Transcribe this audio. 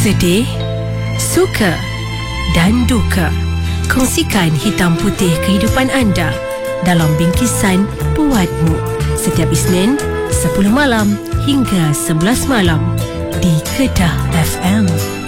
Sedih, suka dan duka. Kongsikan hitam putih kehidupan anda dalam bingkisan Buatmu. Setiap Isnin 10 malam hingga 11 malam di Kedah FM.